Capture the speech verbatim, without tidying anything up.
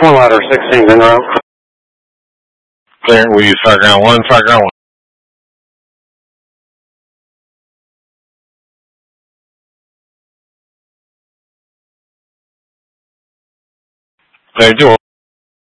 One ladder, sixteen, en route. Clear, we use fire ground one, fire ground one. Clear, two.